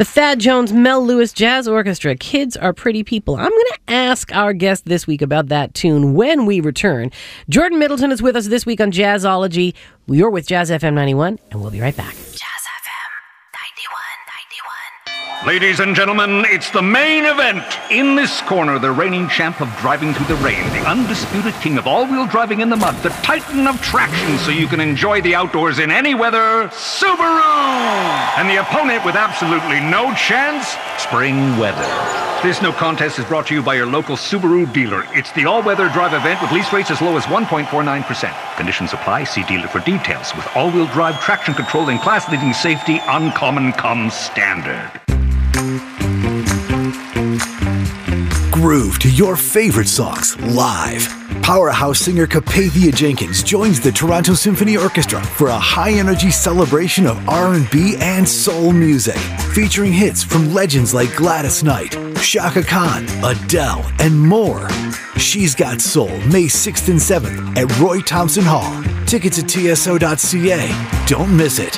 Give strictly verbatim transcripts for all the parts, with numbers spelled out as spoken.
The Thad Jones Mel Lewis Jazz Orchestra, Kids Are Pretty People. I'm going to ask our guest this week about that tune when we return. Jordan Middleton is with us this week on Jazzology. You're with Jazz F M ninety-one, and we'll be right back. Jazz F M ninety-one, ninety-one. Ladies and gentlemen, it's the main event. In this corner, the reigning champ of driving through the rain, the undisputed king of all-wheel driving in the mud, the titan of traction so you can enjoy the outdoors in any weather, Subaru! And the opponent with absolutely no chance, spring weather. This no contest is brought to you by your local Subaru dealer. It's the all-weather drive event with lease rates as low as one point four nine percent. Conditions apply. See dealer for details. With all-wheel drive, traction control, and class-leading safety, uncommon comes standard. Groove to your favorite songs live. Powerhouse singer Capavia Jenkins joins the Toronto Symphony Orchestra for a high-energy celebration of R and B and soul music, featuring hits from legends like Gladys Knight, Chaka Khan, Adele, and more. She's Got Soul, May sixth and seventh at Roy Thompson Hall. Tickets at T S O dot C A. Don't miss it.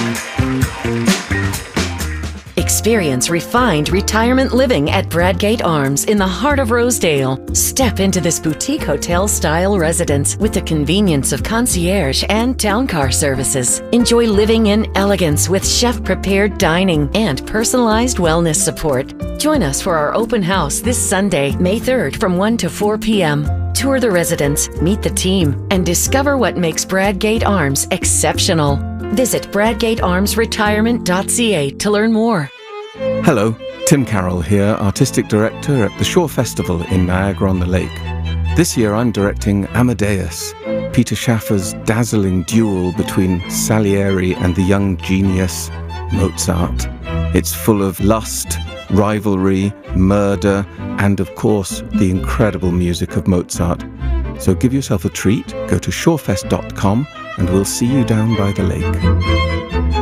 Experience refined retirement living at Bradgate Arms in the heart of Rosedale. Step into this boutique hotel-style residence with the convenience of concierge and town car services. Enjoy living in elegance with chef-prepared dining and personalized wellness support. Join us for our open house this Sunday, May third from one to four p.m. Tour the residence, meet the team, and discover what makes Bradgate Arms exceptional. Visit bradgate arms retirement dot c a to learn more. Hello, Tim Carroll here, Artistic Director at the Shore Festival in Niagara-on-the-Lake. This year I'm directing Amadeus, Peter Schaffer's dazzling duel between Salieri and the young genius Mozart. It's full of lust, rivalry, murder, and of course the incredible music of Mozart. So give yourself a treat, go to shorefest dot com and we'll see you down by the lake.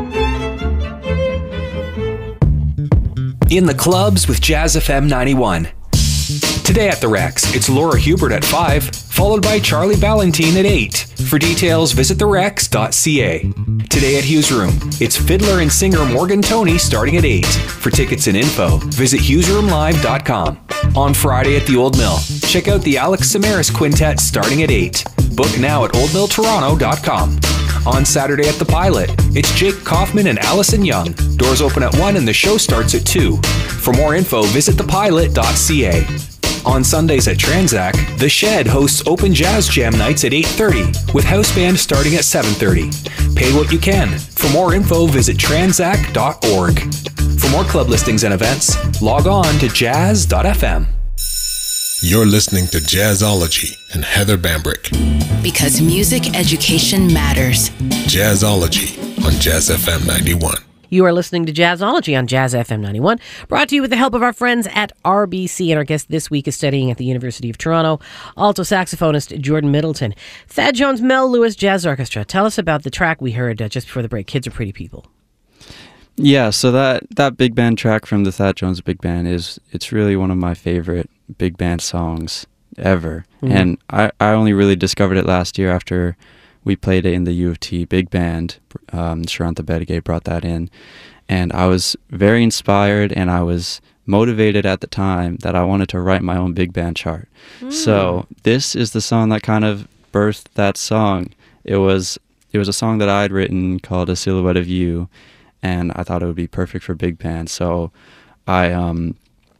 In the clubs with Jazz F M ninety-one. Today at the Rex, it's Laura Hubert at five, followed by Charlie Ballantine at eight. For details, visit the rex dot c a. Today at Hughes Room, it's fiddler and singer Morgan Toney starting at eight. For tickets and info, visit hughes room live dot com. On Friday at the Old Mill, check out the Alex Samaras Quintet starting at eight. Book now at old mill toronto dot com. On Saturday at the Pilot, it's Jake Kaufman and Allison Young. Doors open at one and the show starts at two. For more info, visit the pilot dot c a. On Sundays at Tranzac, The Shed hosts open jazz jam nights at eight thirty, with house band starting at seven thirty. Pay what you can. For more info, visit tranzac dot org. For more club listings and events, log on to jazz dot f m. You're listening to Jazzology and Heather Bambrick. Because music education matters. Jazzology on Jazz F M ninety-one. You are listening to Jazzology on Jazz F M ninety-one, brought to you with the help of our friends at R B C. And our guest this week is studying at the University of Toronto, alto saxophonist Jordan Middleton. Thad Jones Mel Lewis Jazz Orchestra. Tell us about the track we heard uh, just before the break, Kids Are Pretty People. Yeah, so that, that big band track from the Thad Jones Big Band is, it's really one of my favorite big band songs ever. Mm-hmm. And I, I only really discovered it last year after we played it in the U of T big band. Um, Sharanta Bedigay brought that in. And I was very inspired and I was motivated at the time that I wanted to write my own big band chart. Mm. So this is the song that kind of birthed that song. It was, it was a song that I had written called A Silhouette of You. And I thought it would be perfect for big band. So I um,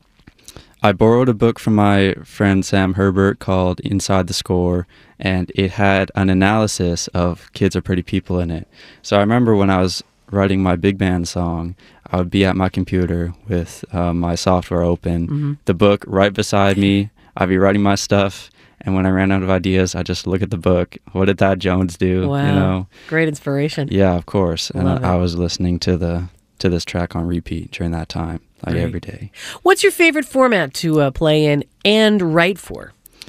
I borrowed a book from my friend Sam Herbert called Inside the Score, and it had an analysis of Kids Are Pretty People in it. So I remember when I was writing my big band song, I would be at my computer with uh, my software open, mm-hmm. the book right beside me. I'd be writing my stuff. And when I ran out of ideas, I just look at the book. What did Thad Jones do? Wow. You know? Great inspiration. Yeah, of course. And I, it. I was listening to the to this track on repeat during that time, like Great. every day. What's your favorite format to uh, play in and write for?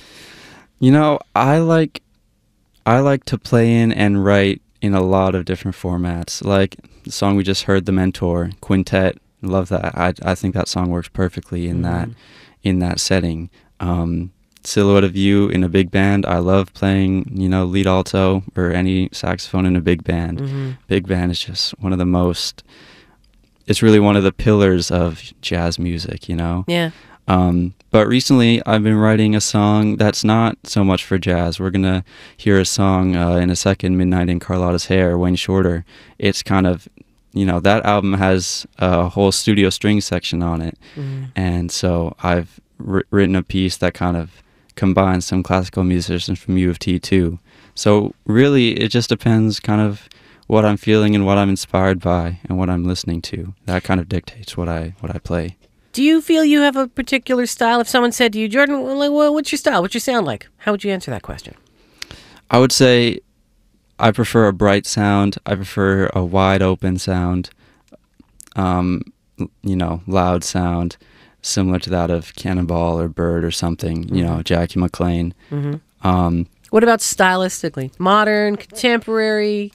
You know, I like I like to play in and write in a lot of different formats. Like the song we just heard, The Mentor, Quintet. Love that. I I think that song works perfectly in mm. that in that setting. Um, Silhouette of You in a big band. I love playing, you know, lead alto or any saxophone in a big band. Mm-hmm. Big band is just one of the most it's really one of the pillars of jazz music, you know? Yeah. Um, but recently, I've been writing a song that's not so much for jazz. We're going to hear a song uh, in a second, Midnight in Carlotta's Hair, Wayne Shorter. It's kind of, you know, that album has a whole studio string section on it. Mm. And so I've wr- written a piece that kind of combines some classical musicians from U of T too. So really, it just depends kind of what I'm feeling and what I'm inspired by and what I'm listening to. That kind of dictates what I what I play. Do you feel you have a particular style? If someone said to you, Jordan, well, what's your style? What's your sound like? How would you answer that question? I would say I prefer a bright sound. I prefer a wide open sound, um, you know, loud sound, similar to that of Cannonball or Bird or something, mm-hmm. you know, Jackie McLean. Mm-hmm. Um, what about stylistically? Modern, contemporary,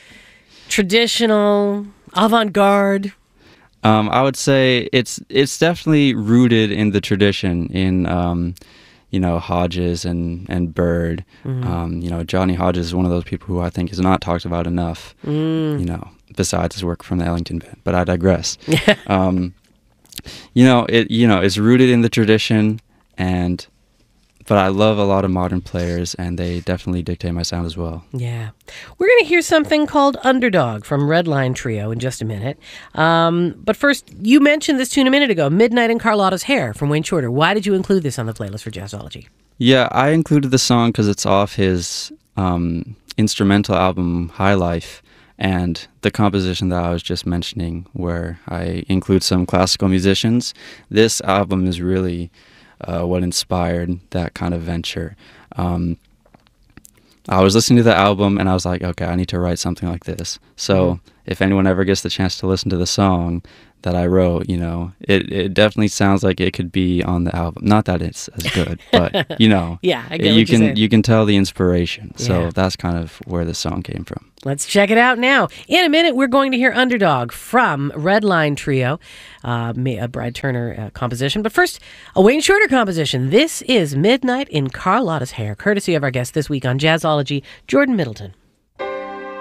traditional, avant-garde? Um, I would say it's it's definitely rooted in the tradition, in um, you know, Hodges and and Bird. Mm-hmm. Um, you know, Johnny Hodges is one of those people who I think is not talked about enough. Mm. You know, besides his work from the Ellington Band. But I digress. um, you know, it you know it's rooted in the tradition, and but I love a lot of modern players, and they definitely dictate my sound as well. Yeah. We're going to hear something called Underdog from Redline Trio in just a minute. Um, but first, you mentioned this tune a minute ago, Midnight in Carlotta's Hair from Wayne Shorter. Why did you include this on the playlist for Jazzology? Yeah, I included the song because it's off his um, instrumental album, High Life, and the composition that I was just mentioning, where I include some classical musicians. This album is really Uh, what inspired that kind of venture. Um, I was listening to the album and I was like, okay, I need to write something like this. So mm-hmm. if anyone ever gets the chance to listen to the song that I wrote, you know, it, it definitely sounds like it could be on the album. Not that it's as good, but you know, yeah, I get you what can you're you can tell the inspiration. So yeah. that's kind of where the song came from. Let's check it out now. In a minute, we're going to hear Underdog from Redline Trio, uh, a Brad Turner uh, composition. But first, a Wayne Shorter composition. This is Midnight in Carlotta's Hair, courtesy of our guest this week on Jazzology, Jordan Middleton.